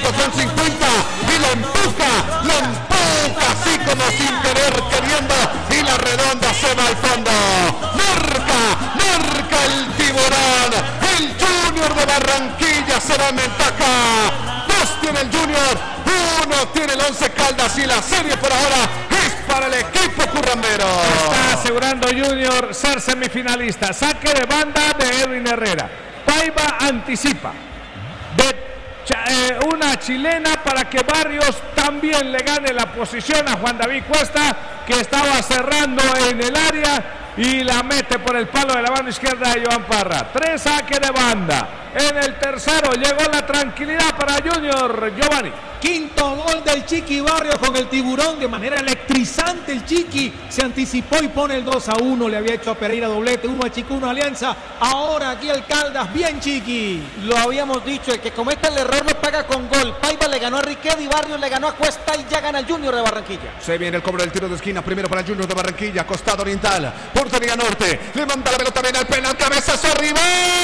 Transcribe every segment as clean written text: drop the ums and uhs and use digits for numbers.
minuto con 50 y lo empuja así como sin querer queriendo y la redonda se va al fondo. Marca el tiburón, el Junior de Barranquilla se va en ventaja. 2 tiene el Junior, 1 tiene el Once Caldas y la serie por ahora es para el equipo currambero. Está asegurando Junior ser semifinalista. Saque de banda de Edwin Herrera. Paiva anticipa una chilena para que Barrios también le gane la posición a Juan David Cuesta, que estaba cerrando en el área y la mete por el palo de la mano izquierda de Joan Parra. 3 saques de banda. En el tercero llegó la tranquilidad para Junior. Giovanni. Quinto gol del Chiqui Barrios con el tiburón de manera electrizante. El Chiqui se anticipó y pone el 2-1. Le había hecho a Pereira doblete, 1 a Chiqui, 1 a Alianza. Ahora aquí el Caldas, bien Chiqui. Lo habíamos dicho, el que cometa el error lo paga con gol. Paiva le ganó a Riquelme y Barrios le ganó a Cuesta y ya gana el Junior de Barranquilla. Se viene el cobro del tiro de esquina, primero para el Junior de Barranquilla, costado oriental, portería norte, levanta la pelota, viene al penal, cabezazo arriba.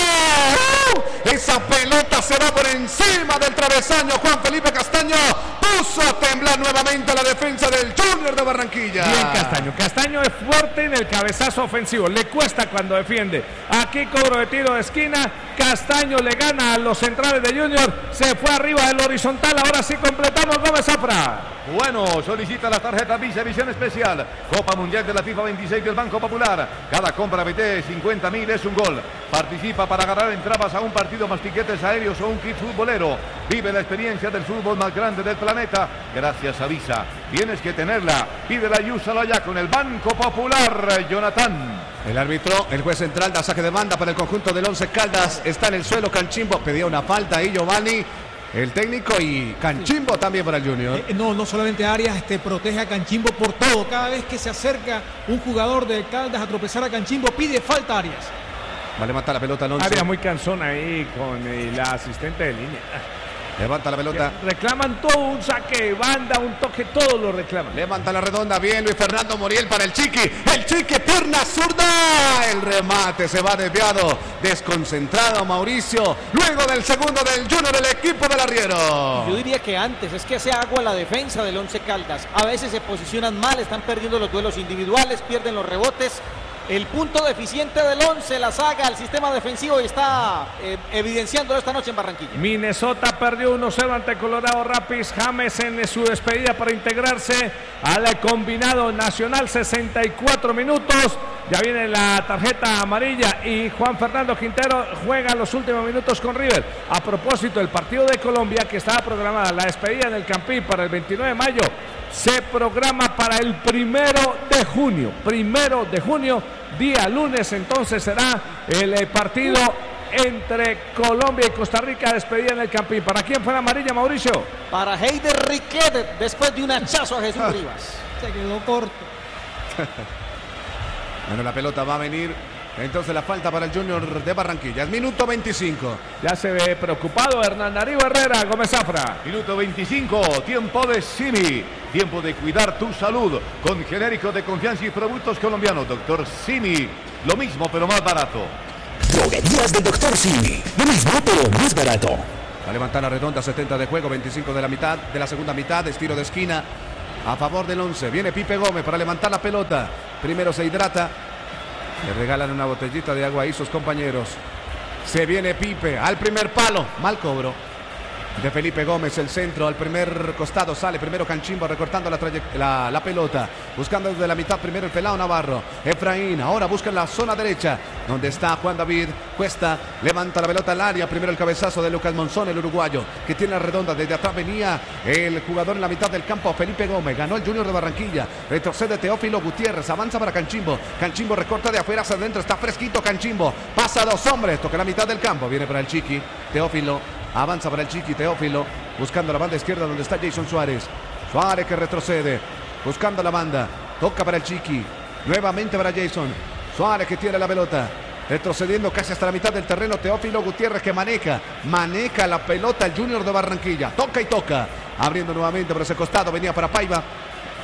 Esa pelota se va por encima del travesaño. Juan Felipe Castaño puso a temblar nuevamente la defensa del Junior de Barranquilla. Bien Castaño. Castaño es fuerte en el cabezazo ofensivo. Le cuesta cuando defiende. Aquí cobro de tiro de esquina. Castaño le gana a los centrales de Junior. Se fue arriba del horizontal. Ahora sí completamos. Gómez Zafra. Bueno, solicita la tarjeta Visa Visión Especial. Copa Mundial de la FIFA 26 del Banco Popular. Cada compra de 50.000 es un gol. Participa para ganar entradas a un partido más tiquetes aéreos o un kit futbolero. Vive la experiencia del fútbol más grande del planeta gracias a Visa. Tienes que tenerla. Pídela y úsala ya con el Banco Popular. Jonathan. El árbitro, el juez central, da saque de banda para el conjunto del Once Caldas. Está en el suelo Canchimbo. Pedía una falta ahí Giovanni. El técnico y Canchimbo también para el Junior. No solamente Arias protege a Canchimbo por todo. Cada vez que se acerca un jugador de Caldas a tropezar a Canchimbo, pide falta a Arias. Va a levantar la pelota al 11. Arias muy cansón ahí con la asistente de línea. Levanta la pelota. Reclaman todo, un saque de banda, un toque, todo lo reclaman. Levanta la redonda, bien Luis Fernando Muriel para el Chiqui. El Chiqui, pierna zurda. El remate se va desviado. Desconcentrado Mauricio. Luego del segundo del Junior, el equipo del arriero. Yo diría que antes, es que hace agua la defensa del Once Caldas. A veces se posicionan mal, están perdiendo los duelos individuales, pierden los rebotes. El punto deficiente del Once, la saga, el sistema defensivo, y está evidenciándolo esta noche en Barranquilla. Minnesota perdió 1-0 ante Colorado Rapids. James en su despedida para integrarse al combinado nacional, 64 minutos. Ya viene la tarjeta amarilla y Juan Fernando Quintero juega los últimos minutos con River. A propósito, el partido de Colombia, que estaba programada la despedida en el Campín para el 29 de mayo, se programa para el 1 de junio. 1 de junio, día lunes, entonces será el partido entre Colombia y Costa Rica, despedida en el Campín. ¿Para quién fue la amarilla, Mauricio? Para Heider Riquelme, después de un hachazo a Jesús Rivas. Se quedó corto. Bueno, la pelota va a venir. Entonces la falta para el Junior de Barranquilla. Es minuto 25. Ya se ve preocupado Hernán Darío Herrera. Gómez Zafra. Minuto 25, tiempo de Simi. Tiempo de cuidar tu salud con genérico de confianza y productos colombianos. Doctor Simi, lo mismo pero más barato. Droguerías del Doctor Simi, lo mismo pero más barato. Va a levantar la redonda, 70 de juego, 25 de la segunda mitad, estilo de esquina a favor del Once. Viene Pipe Gómez para levantar la pelota. Primero se hidrata. Le regalan una botellita de agua ahí sus compañeros. Se viene Pipe al primer palo. Mal cobro de Felipe Gómez, el centro al primer costado. Sale primero Canchimbo recortando la pelota. Buscando desde la mitad primero el pelado Navarro. Efraín ahora busca en la zona derecha donde está Juan David Cuesta. Levanta la pelota al área. Primero el cabezazo de Lucas Monzón, el uruguayo, que tiene la redonda. Desde atrás venía el jugador en la mitad del campo, Felipe Gómez. Ganó el Junior de Barranquilla. Retrocede Teófilo Gutiérrez. Avanza para Canchimbo. Canchimbo recorta de afuera hacia adentro. Está fresquito Canchimbo. Pasa a 2 hombres. Toca la mitad del campo. Viene para el Chiqui. Teófilo. Avanza para el Chiqui Teófilo, buscando la banda izquierda donde está Jason Suárez. Suárez que retrocede, buscando la banda. Toca para el Chiqui, nuevamente para Jason. Suárez que tiene la pelota, retrocediendo casi hasta la mitad del terreno. Teófilo Gutiérrez que maneja la pelota el Junior de Barranquilla. Toca y toca, abriendo nuevamente por ese costado. Venía para Paiva.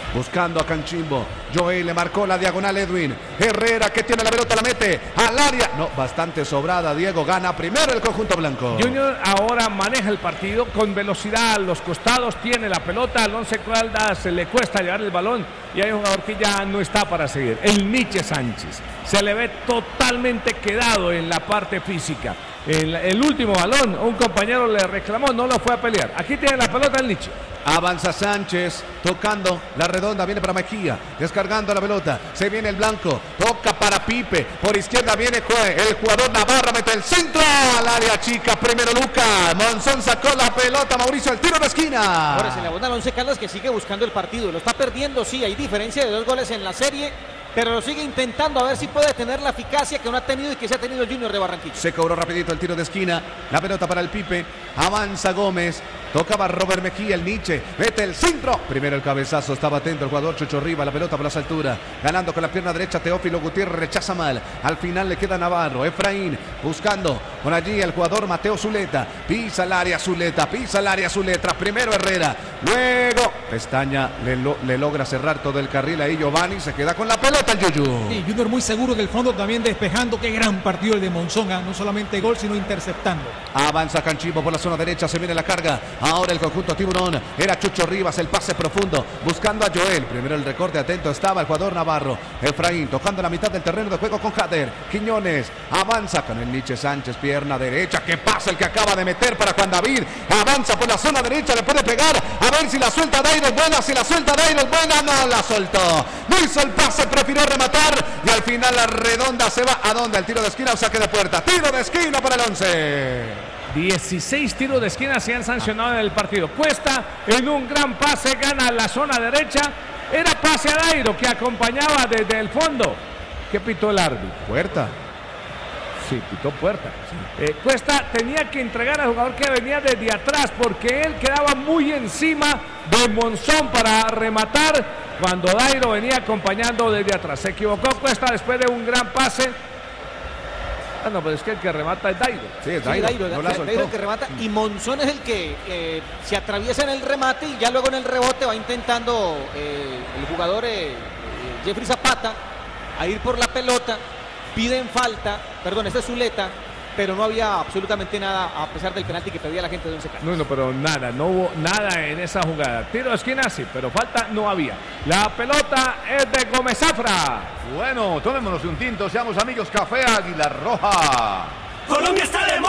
Buscando a Canchimbo. Joel le marcó la diagonal Edwin. Herrera que tiene la pelota, la mete al área. No, bastante sobrada. Diego gana primero el conjunto blanco. Junior ahora maneja el partido con velocidad a los costados. Tiene la pelota. Al Once Caldas le cuesta llevar el balón. Y hay un jugador que ya no está para seguir. El Nietzsche Sánchez. Se le ve totalmente quedado en la parte física. El último balón, un compañero le reclamó, no lo fue a pelear. Aquí tiene la pelota el Nietzsche. Avanza Sánchez, tocando la redonda, viene para Mejía, descargando la pelota, se viene el blanco, toca para Pipe, por izquierda viene el jugador Navarra, mete el centro al área chica, primero Lucas, Monzón sacó la pelota, Mauricio, el tiro de esquina. Ahora se le abona al Once Caldas que sigue buscando el partido, lo está perdiendo, sí, hay diferencia de 2 goles en la serie, pero lo sigue intentando a ver si puede tener la eficacia que no ha tenido y que se ha tenido el Junior de Barranquilla. Se cobró rapidito el tiro de esquina, la pelota para el Pipe, avanza Gómez, tocaba Robert Mejía, el Nietzsche, mete el centro, primero el cabezazo, estaba atento el jugador Chucho Riva, la pelota por las alturas, ganando con la pierna derecha Teófilo Gutiérrez, rechaza mal, al final le queda Navarro, Efraín, buscando por allí el jugador Mateo Zuleta, pisa el área Zuleta, primero Herrera, luego Pestaña le logra cerrar todo el carril, ahí Giovanni se queda con la pelota el Yuyu. Sí, Junior muy seguro que el fondo también despejando, qué gran partido el de Monzón, no solamente gol sino interceptando. Avanza Canchimbo por la zona derecha, se viene la carga, ahora el conjunto Tiburón, era Chucho Rivas, el pase profundo, buscando a Joel, primero el recorte, atento estaba el jugador Navarro, Efraín tocando la mitad del terreno de juego con Jader, Quiñones, avanza con el Nietzsche Sánchez, pierna derecha, que pasa el que acaba de meter para Juan David, avanza por la zona derecha, le puede pegar, a ver si la suelta Dairo es buena, si la suelta Dairo es buena, no la soltó, no hizo el pase, prefirió rematar y al final la redonda se va a donde, al tiro de esquina o saque de puerta, tiro de esquina para el Once. 16 tiros de esquina se han sancionado en el partido. Cuesta en un gran pase, gana la zona derecha. Era pase a Dairo que acompañaba desde el fondo. ¿Qué pitó el árbitro? Puerta. Sí, pitó puerta. Cuesta tenía que entregar al jugador que venía desde atrás porque él quedaba muy encima de Monzón para rematar cuando Dairo venía acompañando desde atrás. Se equivocó Cuesta después de un gran pase. Ah, no, pero es que el que remata es Dairo. Sí, es Dairo. Sí, Dairo es el que remata y Monzón es el que se atraviesa en el remate y ya luego en el rebote va intentando el jugador Jeffrey Zapata a ir por la pelota. Piden falta, perdón, este es Zuleta, pero no había absolutamente nada a pesar del penalti que pedía la gente de Once Caldas. No, pero nada, no hubo nada en esa jugada. Tiro de esquina sí, pero falta no había. La pelota es de Gómez Zafra. Bueno, tomémonos un tinto, seamos amigos, Café Águila Roja. Colombia está de moda.